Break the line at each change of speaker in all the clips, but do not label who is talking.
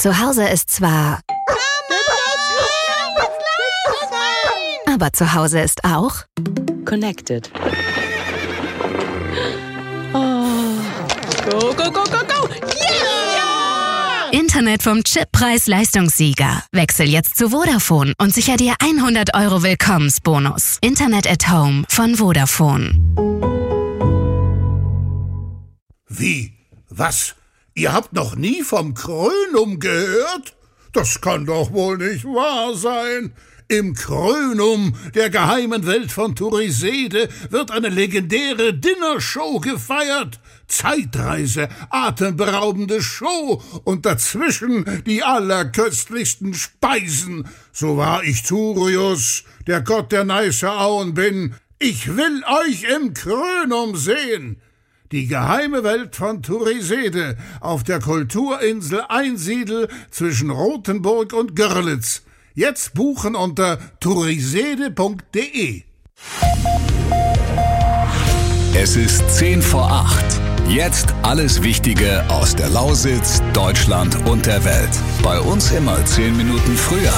Zu Hause ist zwar... Aber zu Hause ist auch...
Connected. Oh. Go, go, go, go, go! Yeah!
Internet vom Chip Preis-Leistungssieger. Wechsel jetzt zu Vodafone und sicher dir 100 € Willkommensbonus. Internet at Home von Vodafone.
Wie? Was? Ihr habt noch nie vom Krönum gehört? Das kann doch wohl nicht wahr sein. Im Krönum, der geheimen Welt von Turisede, wird eine legendäre Dinnershow gefeiert. Zeitreise, atemberaubende Show und dazwischen die allerköstlichsten Speisen. So wahr ich Turius, der Gott der Neiße-Auen bin, ich will euch im Krönum sehen. Die geheime Welt von Turisede auf der Kulturinsel Einsiedel zwischen Rothenburg und Görlitz. Jetzt buchen unter turisede.de.
Es ist 7:50. Jetzt alles Wichtige aus der Lausitz, Deutschland und der Welt. Bei uns immer 10 Minuten früher.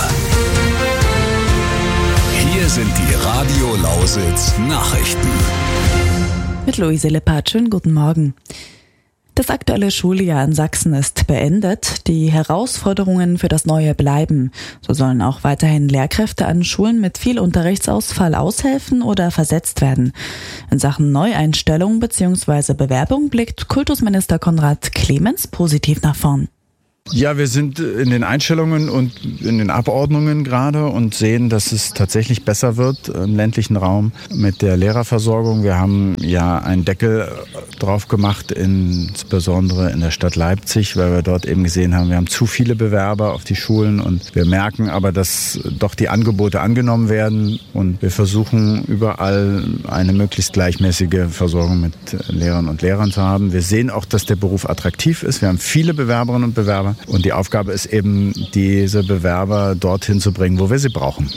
Hier sind die Radio Lausitz Nachrichten.
Mit Luise Lippert, schönen guten Morgen. Das aktuelle Schuljahr in Sachsen ist beendet. Die Herausforderungen für das neue bleiben. So sollen auch weiterhin Lehrkräfte an Schulen mit viel Unterrichtsausfall aushelfen oder versetzt werden. In Sachen Neueinstellung bzw. Bewerbung blickt Kultusminister Konrad Clemens positiv nach vorn.
Ja, wir sind in den Einstellungen und in den Abordnungen gerade und sehen, dass es tatsächlich besser wird im ländlichen Raum mit der Lehrerversorgung. Wir haben ja einen Deckel drauf gemacht, insbesondere in der Stadt Leipzig, weil wir dort eben gesehen haben, wir haben zu viele Bewerber auf die Schulen und wir merken aber, dass doch die Angebote angenommen werden und wir versuchen überall eine möglichst gleichmäßige Versorgung mit Lehrern und Lehrern zu haben. Wir sehen auch, dass der Beruf attraktiv ist. Wir haben viele Bewerberinnen und Bewerber. Und die Aufgabe ist eben, diese Bewerber dorthin zu bringen, wo wir sie brauchen.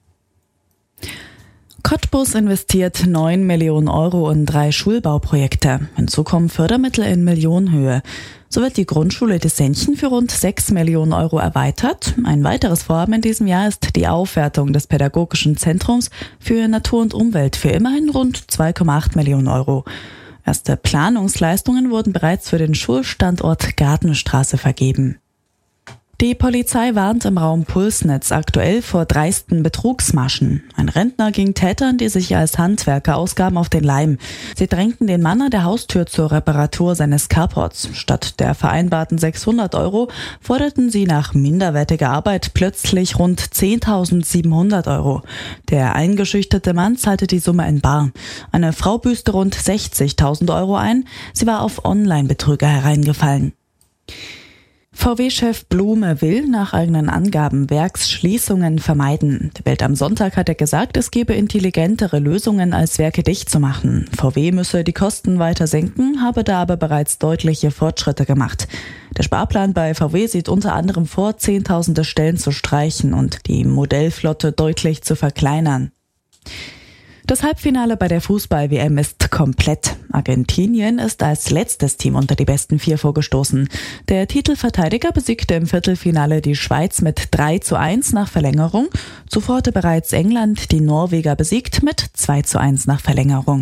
Cottbus investiert 9 Millionen € in 3 Schulbauprojekte. Hinzu kommen Fördermittel in Millionenhöhe. So wird die Grundschule Dessenchen für rund 6 Millionen € erweitert. Ein weiteres Vorhaben in diesem Jahr ist die Aufwertung des Pädagogischen Zentrums für Natur und Umwelt für immerhin rund 2,8 Millionen €. Erste Planungsleistungen wurden bereits für den Schulstandort Gartenstraße vergeben. Die Polizei warnt im Raum Pulsnitz aktuell vor dreisten Betrugsmaschen. Ein Rentner ging Tätern, die sich als Handwerker ausgaben, auf den Leim. Sie drängten den Mann an der Haustür zur Reparatur seines Carports. Statt der vereinbarten 600 € forderten sie nach minderwertiger Arbeit plötzlich rund 10.700 €. Der eingeschüchterte Mann zahlte die Summe in bar. Eine Frau büßte rund 60.000 € ein. Sie war auf Online-Betrüger hereingefallen. VW-Chef Blume will nach eigenen Angaben Werksschließungen vermeiden. Die Welt am Sonntag hat er gesagt, es gebe intelligentere Lösungen, als Werke dicht zu machen. VW müsse die Kosten weiter senken, habe da aber bereits deutliche Fortschritte gemacht. Der Sparplan bei VW sieht unter anderem vor, Zehntausende Stellen zu streichen und die Modellflotte deutlich zu verkleinern. Das Halbfinale bei der Fußball-WM ist komplett. Argentinien ist als letztes Team unter die besten 4 vorgestoßen. Der Titelverteidiger besiegte im Viertelfinale die Schweiz mit 3:1 nach Verlängerung. Zuvor hatte bereits England die Norweger besiegt mit 2:1 nach Verlängerung.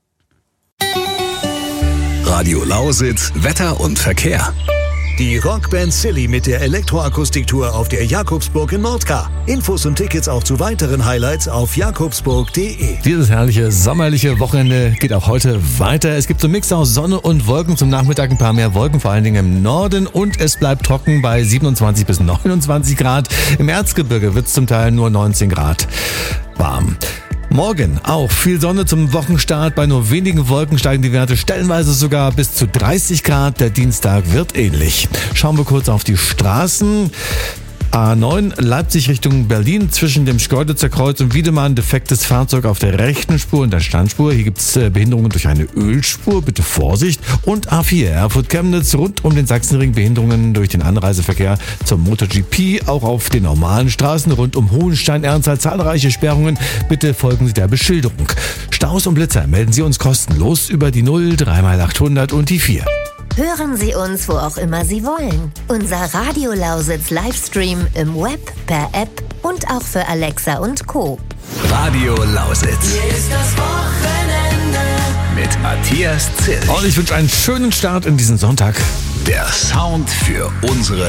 Radio Lausitz, Wetter und Verkehr.
Die Rockband Silly mit der Elektroakustiktour auf der Jakobsburg in Nordkar. Infos und Tickets auch zu weiteren Highlights auf jakobsburg.de.
Dieses herrliche sommerliche Wochenende geht auch heute weiter. Es gibt so einen Mix aus Sonne und Wolken. Zum Nachmittag ein paar mehr Wolken, vor allen Dingen im Norden. Und es bleibt trocken bei 27 bis 29 Grad. Im Erzgebirge wird es zum Teil nur 19 Grad warm. Morgen auch viel Sonne zum Wochenstart. Bei nur wenigen Wolken steigen die Werte stellenweise sogar bis zu 30 Grad. Der Dienstag wird ähnlich. Schauen wir kurz auf die Straßen. A9 Leipzig Richtung Berlin zwischen dem Schkeuditzer Kreuz und Wiedemann. Defektes Fahrzeug auf der rechten Spur und der Standspur. Hier gibt es Behinderungen durch eine Ölspur. Bitte Vorsicht. Und A4 Erfurt-Chemnitz rund um den Sachsenring. Behinderungen durch den Anreiseverkehr zum MotoGP. Auch auf den normalen Straßen rund um Hohenstein-Ernstthal zahlreiche Sperrungen. Bitte folgen Sie der Beschilderung. Staus und Blitzer melden Sie uns kostenlos über die 0 3x800 und die 4.
Hören Sie uns, wo auch immer Sie wollen. Unser Radio Lausitz Livestream im Web, per App und auch für Alexa und Co.
Radio Lausitz.
Hier ist das Wochenende.
Mit Matthias Zill.
Und ich wünsche einen schönen Start in diesen Sonntag.
Der Sound für unsere